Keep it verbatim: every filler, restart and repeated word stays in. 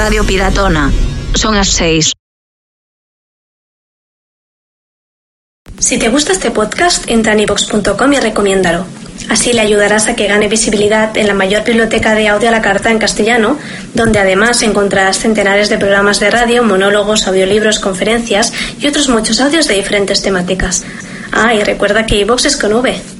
Radio Piratona. Son as seis. Si te gusta este podcast, entra en iVoox punto com y recomiéndalo. Así le ayudarás a que gane visibilidad en la mayor biblioteca de audio a la carta en castellano, donde además encontrarás centenares de programas de radio, monólogos, audiolibros, conferencias y otros muchos audios de diferentes temáticas. Ah, y recuerda que iVoox es con V.